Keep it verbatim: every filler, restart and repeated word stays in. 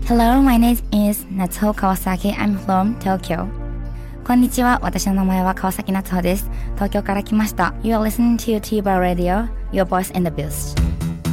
Hello, my name is Natsuho Kawasaki. I'm from Tokyo. こんにちは。私の名前は川崎夏穂です。東京から来ました。You are listening to T-Bar Radio, your voice in the booth.